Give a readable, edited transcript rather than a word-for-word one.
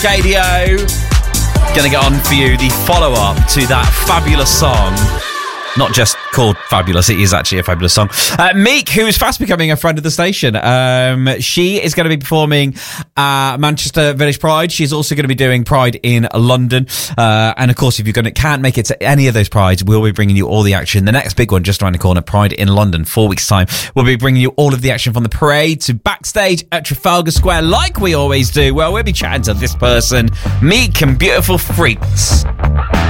KDO. Gonna get on for you the follow-up to that fabulous song. Not just called Fabulous, it is actually a fabulous song. Meek, who is fast becoming a friend of the station. She is going to be performing at Manchester Village Pride. She's also going to be doing Pride in London. And of course, if you can't make it to any of those Prides, we'll be bringing you all the action. The next big one just around the corner, Pride in London, 4 weeks' time. We'll be bringing you all of the action from the parade to backstage at Trafalgar Square, like we always do. Well, we'll be chatting to this person, Meek and Beautiful Freaks.